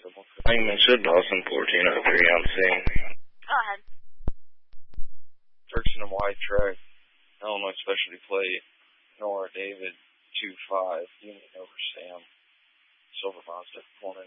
Langman said Boston 1403 on scene. Go ahead. Dirksen and White track, Illinois specialty plate, Nora David 25, Union over Sam, Silver Mazda, 1